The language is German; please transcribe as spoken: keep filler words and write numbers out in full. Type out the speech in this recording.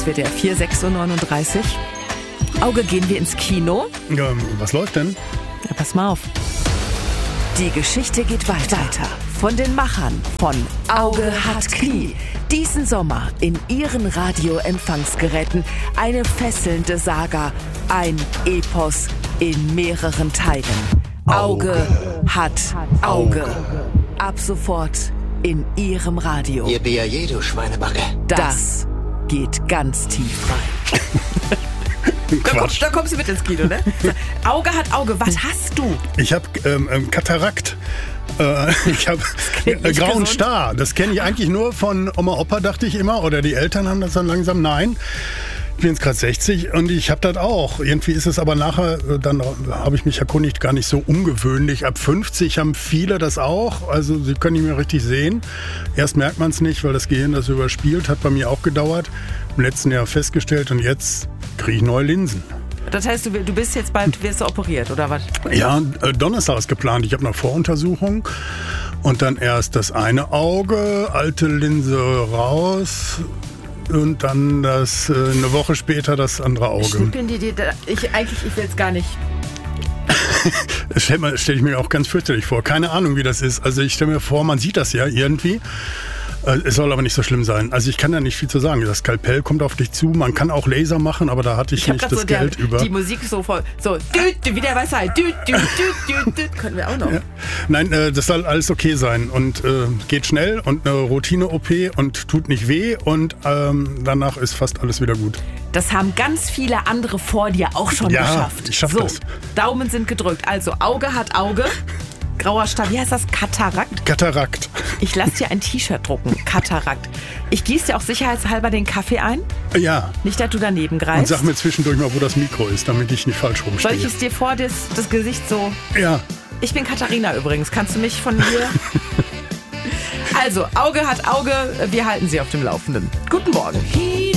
S W D R vier, sechs Uhr neununddreißig. Auge, gehen wir ins Kino? Ja, was läuft denn? Ja, pass mal auf. Die Geschichte geht weiter. Von den Machern von Auge hat Knie. Diesen Sommer in ihren Radioempfangsgeräten eine fesselnde Saga. Ein Epos in mehreren Teilen. Auge hat Auge. Ab sofort in ihrem Radio. Ihr B A J, du Schweinebacke. Das geht ganz tief rein. Da, komm, da kommst du mit ins Kino, ne? Auge hat Auge. Was hast du? Ich habe ähm, ähm, Katarakt. Äh, ich habe äh, grauen gesund. Star. Das kenne ich eigentlich nur von Oma, Opa, dachte ich immer. Oder die Eltern haben das dann langsam. Nein. Ich bin jetzt gerade sechzig und ich habe das auch. Irgendwie ist es aber nachher, dann habe ich mich erkundigt, gar nicht so ungewöhnlich. Ab fünfzig haben viele das auch. Also sie können nicht mehr richtig sehen. Erst merkt man es nicht, weil das Gehirn das überspielt. Hat bei mir auch gedauert. Im letzten Jahr festgestellt und jetzt kriege ich neue Linsen. Das heißt, du, du bist jetzt bald, wirst du operiert, oder was? Ja, äh, Donnerstag ist geplant. Ich habe noch Voruntersuchung. Und dann erst das eine Auge, alte Linse raus. Und dann das, äh, eine Woche später das andere Auge. Schnippeln die dir da, ich, eigentlich, ich will es gar nicht. Das stelle stell ich mir auch ganz fürchterlich vor. Keine Ahnung, wie das ist. Also ich stelle mir vor, man sieht das ja irgendwie. Es soll aber nicht so schlimm sein. Also ich kann da nicht viel zu sagen. Das Skalpell kommt auf dich zu. Man kann auch Laser machen, aber da hatte ich, Ich habe nicht gerade das so der, Geld über. die Musik so voll, so, düt, düt, wie der Weisheit, düt, düt, düt, düt, düt, können wir auch noch. Ja. Nein, äh, das soll alles okay sein und äh, geht schnell und eine Routine-O P und tut nicht weh und ähm, danach ist fast alles wieder gut. Das haben ganz viele andere vor dir auch schon Ja, geschafft. ich schaff so, das. Daumen sind gedrückt. Also Auge hat Auge. Grauer Star, wie heißt das? Katarakt? Katarakt. Ich lasse dir ein T-Shirt drucken. Katarakt. Ich gieße dir auch sicherheitshalber den Kaffee ein. Ja. Nicht, dass du daneben Und greifst. sag mir zwischendurch mal, wo das Mikro ist, damit ich nicht falsch Soll rumstehe. ich es dir vor das, das Gesicht so... Ja. Ich bin Katharina übrigens. Kannst du mich von hier... Also, Auge hat Auge. Wir halten Sie auf dem Laufenden. Guten Morgen.